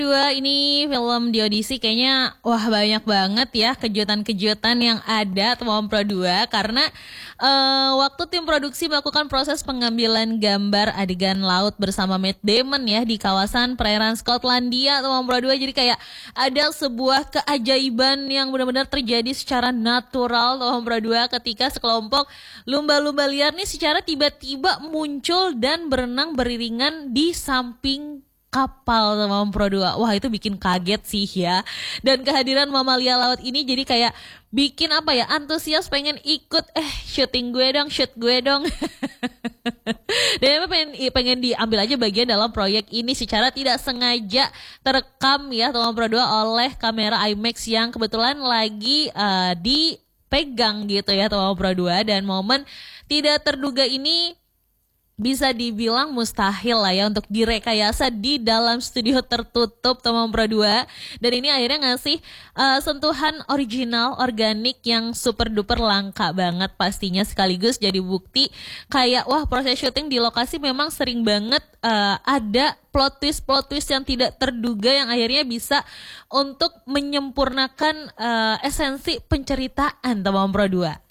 Dua ini film di Audisi kayaknya wah banyak banget ya kejutan-kejutan yang ada teman Pro 2 karena waktu tim produksi melakukan proses pengambilan gambar adegan laut bersama Matt Damon ya di kawasan perairan Skotlandia teman Pro 2, jadi kayak ada sebuah keajaiban yang benar-benar terjadi secara natural teman Pro 2 ketika sekelompok lumba-lumba liar nih secara tiba-tiba muncul dan berenang beriringan di samping kapal sama Pro 2. Wah, itu bikin kaget sih ya. Dan kehadiran mamalia laut ini jadi kayak bikin apa ya, antusias pengen ikut syuting gue dong, shoot gue dong. Dan emang pengen diambil aja bagian dalam proyek ini secara tidak sengaja terekam ya teman Pro 2 oleh kamera IMAX yang kebetulan lagi dipegang gitu ya teman Pro 2, dan momen tidak terduga ini bisa dibilang mustahil lah ya untuk direkayasa di dalam studio tertutup teman Pro 2. Dan ini akhirnya ngasih sentuhan original, organik yang super duper langka banget pastinya, sekaligus jadi bukti kayak wah proses syuting di lokasi memang sering banget ada plot twist yang tidak terduga yang akhirnya bisa untuk menyempurnakan esensi penceritaan teman Pro 2.